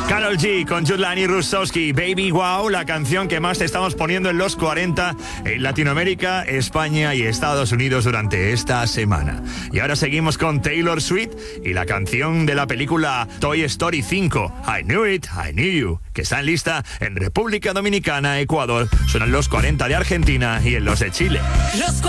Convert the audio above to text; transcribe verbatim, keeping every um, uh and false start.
Karol G con Jutlani Russowski, Baby Wow, la canción que más te estamos poniendo en los cuarenta en Latinoamérica, España y Estados Unidos durante esta semana. Y ahora seguimos con Taylor Swift y la canción de la película Toy Story cinco, I Knew It, I Knew You, que está en lista en República Dominicana, Ecuador, suenan los cuarenta de Argentina y en los de Chile. Los